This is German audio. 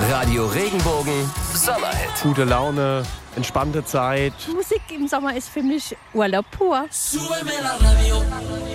Radio Regenbogen Sommerhit. Gute Laune, entspannte Zeit. Musik im Sommer ist für mich Urlaub pur. Súbeme la radio.